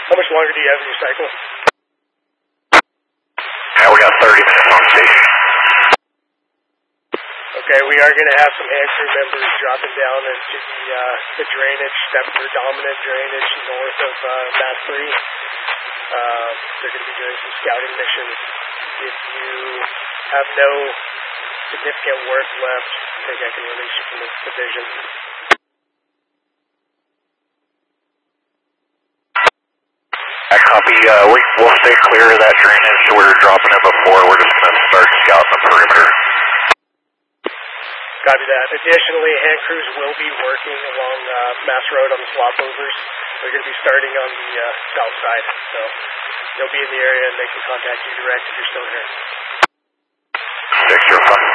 How much longer do you have in your cycle? Yeah, we got 30 minutes on station. Okay, we are going to have some hand crew members dropping down into the drainage, that predominant drainage north of Mass 3. They're going to be doing some scouting missions. If you have no significant work left, I think I can release you from this division. Copy. We'll stay clear of that drainage. We're dropping it before. We're just going to start scouting the perimeter. Copy that. Additionally, hand crews will be working along Mass Road on the swapovers. They're going to be starting on the south side, so they'll be in the area and they can contact you direct if you're still here. 6, you're fine.